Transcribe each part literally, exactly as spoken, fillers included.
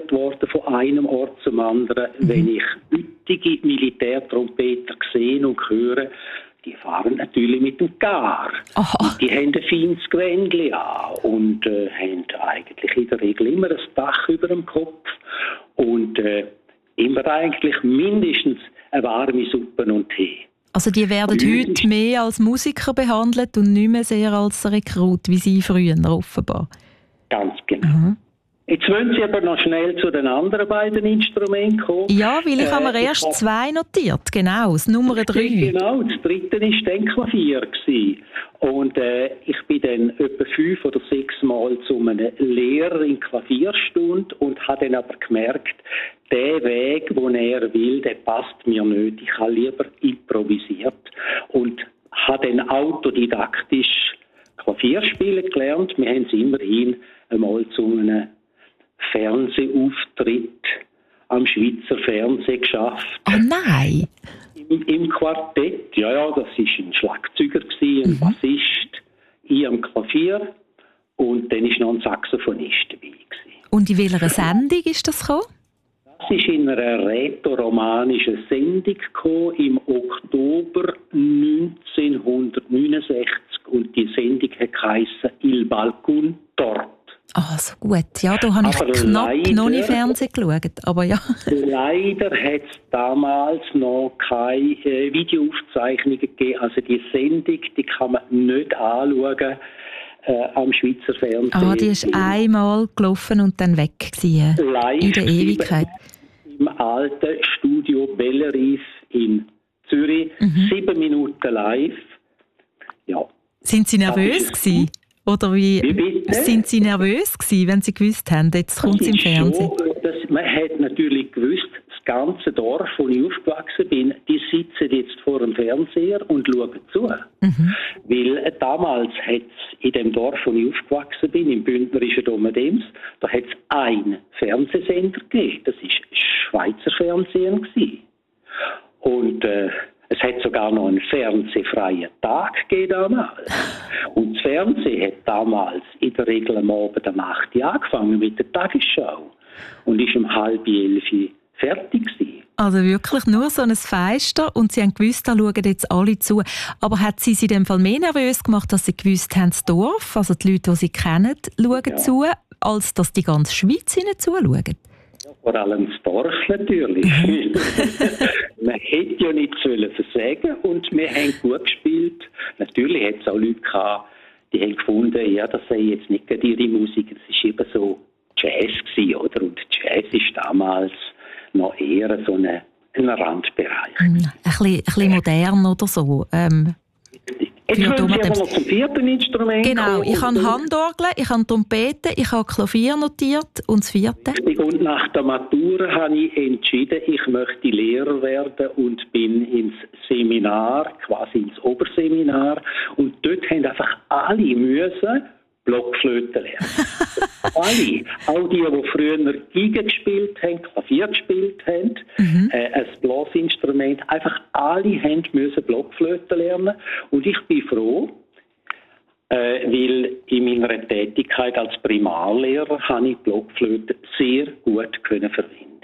transportiert worden von einem Ort zum anderen. Mhm. Wenn ich heutige Militärtrompeter sehe und höre, die fahren natürlich mit dem Gar. Die haben ein feines Gewändchen an und äh, haben eigentlich in der Regel immer ein Dach über dem Kopf und äh, immer eigentlich mindestens eine warme Suppe und Tee. Also die werden heute mehr als Musiker behandelt und nicht mehr sehr als Rekrut, wie Sie früher offenbar. Ganz genau. Mhm. Jetzt wollen Sie aber noch schnell zu den anderen beiden Instrumenten kommen. Ja, weil ich äh, habe mir erst hab... zwei notiert, genau, das Nummer drei. Genau, das dritte war dann Klavier. Und äh, ich bin dann etwa fünf oder sechs Mal zu einem Lehrer in Klavierstunde und habe dann aber gemerkt, der Weg, den er will, der passt mir nicht. Ich habe lieber improvisiert und habe dann autodidaktisch Klavierspielen gelernt. Wir haben es immerhin einmal zu einem Fernsehauftritt am Schweizer Fernsehen geschafft. Oh nein! Im, im Quartett, ja, ja, das war ein Schlagzeuger, ein mhm. Bassist, ich am Klavier und dann war noch ein Saxophonist dabei. Und in welcher Sendung ist das gekommen? Das ist in einer rätoromanischen Sendung gekommen, im Oktober neunzehnhundertneunundsechzig und die Sendung hat geheissen Il Balcon dort. Ah, so gut. Ja, da habe ich aber knapp leider, noch nicht Fernsehen geschaut, aber ja. Leider hat es damals noch keine äh, Videoaufzeichnungen gegeben. Also die Sendung, die kann man nicht anschauen äh, am Schweizer Fernsehen. Ah, die ist einmal gelaufen und dann weg gewesen, live in der Ewigkeit. Im alten Studio Bellerive in Zürich. Mhm. Sieben Minuten live. Ja. Sind Sie nervös gewesen? Oder wie, wie sind Sie nervös gewesen, wenn Sie gewusst haben, jetzt kommt es im Fernsehen? Schon, das, man hat natürlich gewusst, das ganze Dorf, wo ich aufgewachsen bin, die sitzen jetzt vor dem Fernseher und schauen zu. Mhm. Weil äh, damals hat es in dem Dorf, wo ich aufgewachsen bin, im bündnerischen Domadems, da hat es einen Fernsehsender gegeben. Das war Schweizer Fernsehen gewesen. Und äh, es hat sogar noch einen fernsehfreien Tag gegeben damals. Und das Fernsehen hat damals in der Regel am Abend um acht Uhr angefangen mit der Tagesschau. Und ist um halb elf fertig gewesen. Also wirklich nur so ein Feister und Sie haben gewusst, da schauen jetzt alle zu. Aber hat Sie sich in dem Fall mehr nervös gemacht, dass Sie gewusst haben, das Dorf, also die Leute, die Sie kennen, schauen ja. zu, als dass die ganze Schweiz Ihnen zuschauen? Vor allem das Dorf natürlich. Man hätte ja nicht versagen und wir haben gut gespielt. Natürlich hat es auch Leute gehabt, die haben gefunden, ja, das sei jetzt nicht gerade ihre Musik, das war eben so Jazz gewesen, oder? Und Jazz ist damals noch eher so eine, ein Randbereich. Mm, ein, bisschen, ein bisschen modern oder so. Ähm, Jetzt kommen Sie aber noch zum vierten Instrument. Genau, ich habe Handorgel, ich habe Trompete, ich habe Klavier notiert und das vierte. Und nach der Matura habe ich entschieden, ich möchte Lehrer werden und bin ins Seminar, quasi ins Oberseminar. Und dort haben einfach alle müssen Blockflöte lernen. Alle. Auch die, die früher Geige gespielt haben, Klavier gespielt haben, mhm. äh, ein Blasinstrument. Einfach alle haben müssen Blockflöte lernen. Und ich bin froh, äh, weil in meiner Tätigkeit als Primarlehrer habe ich Blockflöte sehr gut können verwenden.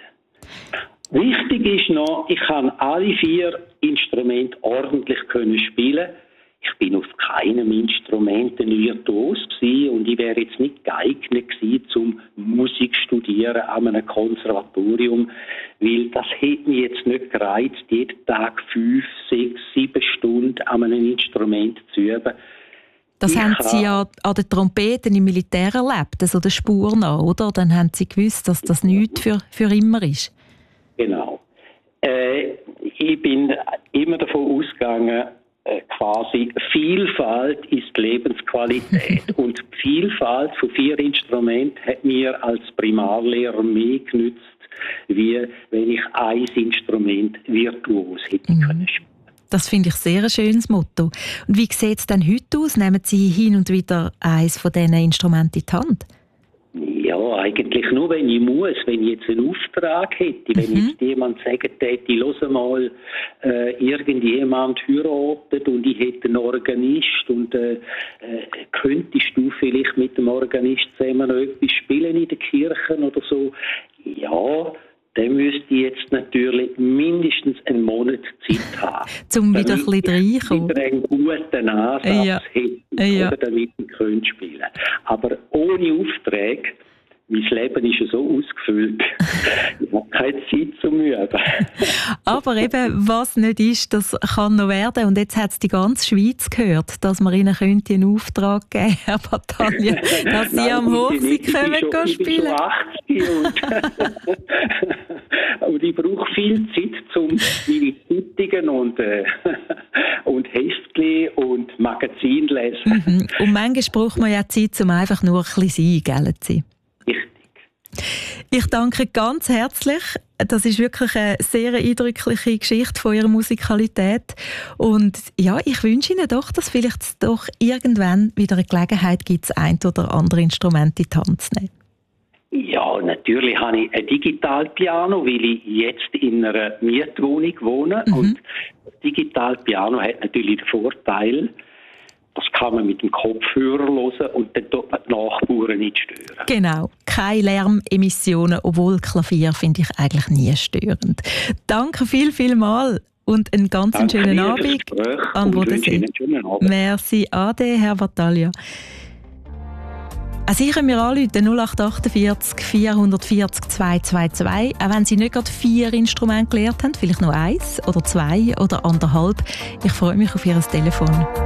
Wichtig ist noch, ich kann alle vier Instrumente ordentlich können spielen. Ich bin auf keinem Instrument ein Virtuos gewesen und ich wäre jetzt nicht geeignet gewesen, zum Musik studieren an einem Konservatorium, weil das hätte mich jetzt nicht gereizt, jeden Tag fünf, sechs, sieben Stunden an einem Instrument zu üben. Das ich haben Sie ja an den Trompeten im Militär erlebt, also der Spur nach, oder? Dann haben Sie gewusst, dass das nichts für, für immer ist. Genau. Äh, ich bin immer davon ausgegangen, quasi Vielfalt ist Lebensqualität und die Vielfalt von vier Instrumenten hat mir als Primarlehrer mehr genützt, wie wenn ich ein Instrument virtuos hätte mhm. können spielen. Das finde ich sehr ein schönes Motto. Und wie sieht es denn heute aus? Nehmen Sie hin und wieder eines von diesen Instrumenten in die Hand? Ja, eigentlich nur, wenn ich muss, wenn ich jetzt einen Auftrag hätte, wenn mhm. jetzt jemand sagen täte, los mal, äh, irgendjemand heiratet und ich hätte einen Organist und äh, äh, könntest du vielleicht mit dem Organist zusammen noch etwas spielen in der Kirche oder so? Ja, ja, der müsste jetzt natürlich mindestens einen Monat Zeit haben. Um wieder ein bisschen reinkommen. Wieder einen guten Ansatz ja. hätten, ja. oder, damit ich spielen könnte. Aber ohne Aufträge, mein Leben ist ja so ausgefüllt, ich habe keine Zeit zum Üben. Aber eben, was nicht ist, das kann noch werden. Und jetzt hat es die ganze Schweiz gehört, dass man ihnen könnte einen Auftrag geben könnte, Herr Battaglia, dass Sie Nein, am Hof Sie kommen schon, spielen. Ich bin schon achtzig und, und ich brauche viel Zeit, um meine Zeitungen und, äh, und Heftchen und Magazin zu lesen. Mhm. Und manchmal braucht man ja Zeit, um einfach nur ein bisschen sein, gell, Sie? Ich danke ganz herzlich. Das ist wirklich eine sehr eindrückliche Geschichte von Ihrer Musikalität. Und ja, ich wünsche Ihnen doch, dass vielleicht doch irgendwann wieder eine Gelegenheit gibt, das ein oder andere Instrument in die Hand zu nehmen. Ja, natürlich habe ich ein Digitalpiano, weil ich jetzt in einer Mietwohnung wohne. Mhm. Und das Digitalpiano hat natürlich den Vorteil, das kann man mit dem Kopfhörer hören und dann tut man die Nachbarn nicht stören. Genau, keine Lärmemissionen, obwohl Klavier finde ich eigentlich nie störend. Danke viel, viel mal und einen ganz Danke schönen Abend an Bodensee. Merci, Ade, Herr Battaglia. Also Sie können mir anrufen, null acht achtundvierzig vierhundertvierzig zweihundertzweiundzwanzig, auch wenn Sie nicht gerade vier Instrumente gelernt haben, vielleicht noch eins oder zwei oder anderthalb. Ich freue mich auf Ihr Telefon.